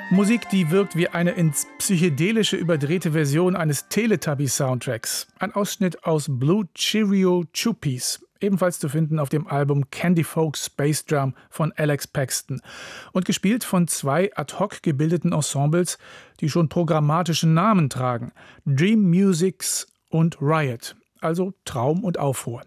Musik, die wirkt wie eine ins Psychedelische überdrehte Version eines Teletubby-Soundtracks. Ein Ausschnitt aus Blue Cheerio Chuppies, ebenfalls zu finden auf dem Album Candy Folk Space Drum von Alex Paxton und gespielt von zwei ad hoc gebildeten Ensembles, die schon programmatische Namen tragen: Dream Musics und Riot, also Traum und Aufruhr.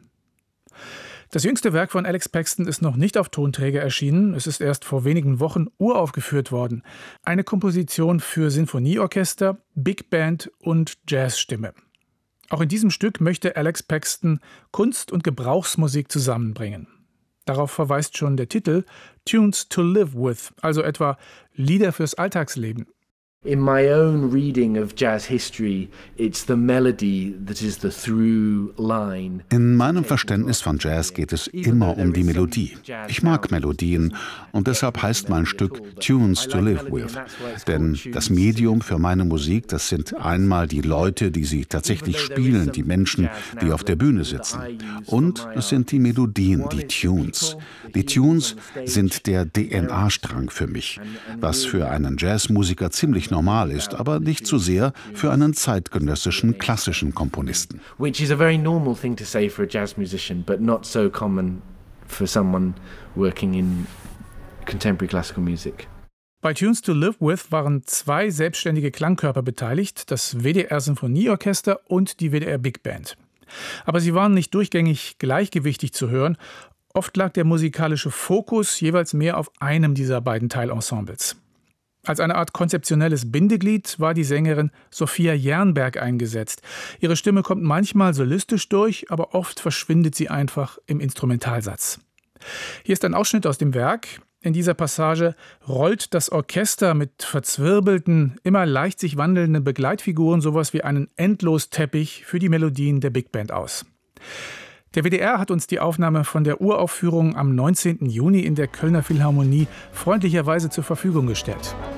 Das jüngste Werk von Alex Paxton ist noch nicht auf Tonträger erschienen. Es ist erst vor wenigen Wochen uraufgeführt worden. Eine Komposition für Sinfonieorchester, Big Band und Jazzstimme. Auch in diesem Stück möchte Alex Paxton Kunst und Gebrauchsmusik zusammenbringen. Darauf verweist schon der Titel Tunes to Live With, also etwa Lieder fürs Alltagsleben. In my own reading of jazz history, it's the melody that is the through line. In meinem Verständnis von Jazz geht es immer um die Melodie. Ich mag Melodien und deshalb heißt mein Stück Tunes to Live With. Denn das Medium für meine Musik, das sind einmal die Leute, die sie tatsächlich spielen, die Menschen, die auf der Bühne sitzen. Und es sind die Melodien, die Tunes. Die Tunes sind der DNA-Strang für mich, was für einen Jazzmusiker ziemlich normal ist, aber nicht so sehr für einen zeitgenössischen klassischen Komponisten. Which is a very normal thing to say for a jazz musician, but not so common for someone working in contemporary classical music. Bei Tunes to Live With waren zwei selbstständige Klangkörper beteiligt, das WDR Sinfonieorchester und die WDR Big Band. Aber sie waren nicht durchgängig gleichgewichtig zu hören. Oft lag der musikalische Fokus jeweils mehr auf einem dieser beiden Teilensembles. Als eine Art konzeptionelles Bindeglied war die Sängerin Sophia Jernberg eingesetzt. Ihre Stimme kommt manchmal solistisch durch, aber oft verschwindet sie einfach im Instrumentalsatz. Hier ist ein Ausschnitt aus dem Werk. In dieser Passage rollt das Orchester mit verzwirbelten, immer leicht sich wandelnden Begleitfiguren sowas wie einen Endlosteppich für die Melodien der Big Band aus. Der WDR hat uns die Aufnahme von der Uraufführung am 19. Juni in der Kölner Philharmonie freundlicherweise zur Verfügung gestellt.